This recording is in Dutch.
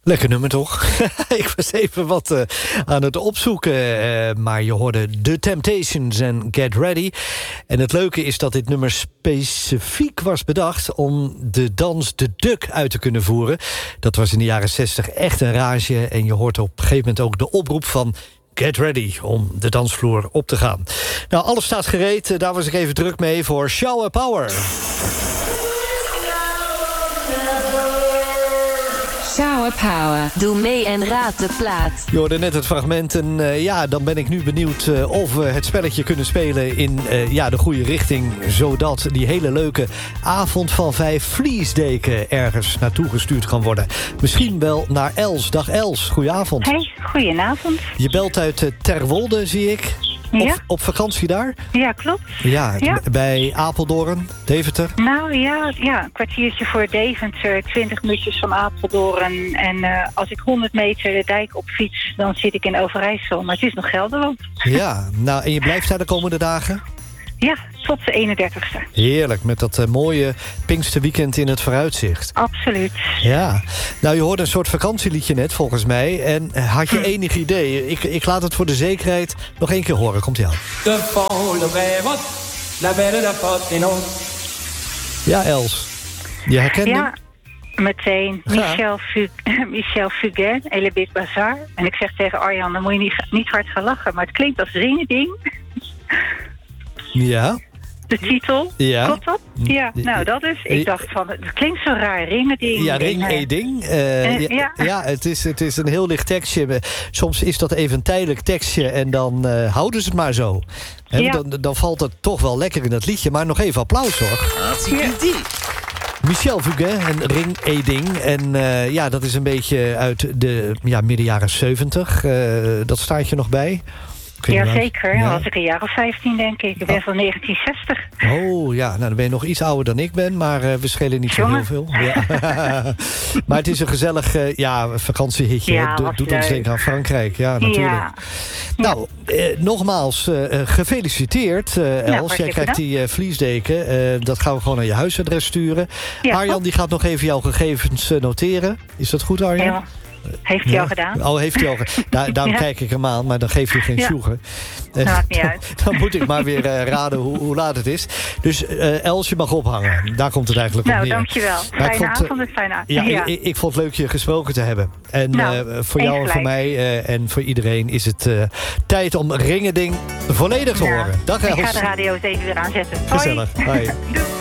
Lekker nummer toch? Ik was even wat aan het opzoeken. Maar je hoorde The Temptations en Get Ready. En het leuke is dat dit nummer specifiek was bedacht om de dans De Duck uit te kunnen voeren. Dat was in de jaren 60 echt een rage. En je hoort op een gegeven moment ook de oproep van Get Ready om de dansvloer op te gaan. Nou, alles staat gereed. Daar was ik even druk mee voor Shower Power. Shower Power. Doe mee en raad de plaat. Je hoorde net het fragment en dan ben ik nu benieuwd of we het spelletje kunnen spelen in de goede richting. Zodat die hele leuke avond van 5 vliesdeken ergens naartoe gestuurd kan worden. Misschien wel naar Els. Dag Els, goedenavond. Hey, goedenavond. Je belt uit Terwolde, zie ik. Ja? Op vakantie daar? Ja, klopt. Ja, bij Apeldoorn, Deventer? Nou ja, een kwartiertje voor Deventer, 20 minuutjes van Apeldoorn. En als ik 100 meter de dijk op fiets, dan zit ik in Overijssel. Maar het is nog Gelderland. Ja, nou en je blijft daar de komende dagen? Ja, tot de 31ste. Heerlijk, met dat mooie Pinksterweekend in het vooruitzicht. Absoluut. Ja, nou je hoorde een soort vakantieliedje net volgens mij. En had je enig idee? Ik laat het voor de zekerheid nog één keer horen. Komt-ie aan. Ja, Els. Je herkent hem? Ja, meteen. Michel Fugain, Elebit Bazar. En ik zeg tegen Arjan, dan moet je niet hard gaan lachen. Maar het klinkt als ringeding. Ja. De titel, klopt dat? Ja, nou dat is. Ik dacht van, het klinkt zo raar, ringeding. Ja, ring-eding. Ja, het is een heel licht tekstje. Soms is dat even een tijdelijk tekstje en dan houden ze het maar zo. Ja. Dan valt het toch wel lekker in het liedje. Maar nog even applaus hoor. Michel Fugain en ring-eding. En dat is een beetje uit de midden jaren 70. Dat staat je nog bij. Jazeker, dan was ik een jaar of 15 denk ik. Ik ben van 1960. Oh ja, nou dan ben je nog iets ouder dan ik ben. Maar we schelen niet zo heel veel. Ja. Maar het is een gezellig vakantiehitje. Ja, doet ons denken aan Frankrijk. Ja, natuurlijk. Ja. Nou, nogmaals gefeliciteerd Els. Jij krijgt die vliesdeken. Dat gaan we gewoon naar je huisadres sturen. Ja, Arjan die gaat nog even jouw gegevens noteren. Is dat goed, Arjan? Ja. Heeft hij al gedaan? Oh, heeft hij al gedaan. Daarom kijk ik hem aan, maar dan geeft hij geen sjoegen. Maakt niet uit. Dan moet ik maar weer raden hoe laat het is. Dus Els, je mag ophangen. Daar komt het eigenlijk op neer. Nou, dankjewel. Fijne avond en fijne avond. Ik vond het leuk je gesproken te hebben. En voor jou en voor mij en voor iedereen is het tijd om Ringeding volledig te horen. Dag Els. Ik ga de radio eens even weer aanzetten. Gezellig. Hoi. Doei.